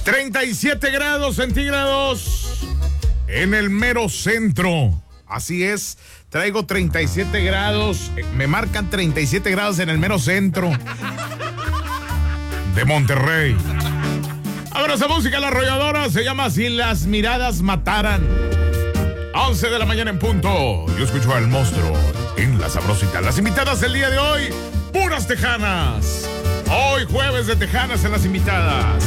37 grados centígrados en el mero centro. Así es, traigo 37 grados, me marcan 37 grados en el mero centro de Monterrey. Ahora esa música, la arrolladora, se llama Si las miradas mataran. 11 de la mañana en punto. Yo escucho al monstruo en La Sabrosita. Las invitadas del día de hoy, puras tejanas. Hoy jueves de tejanas en las invitadas.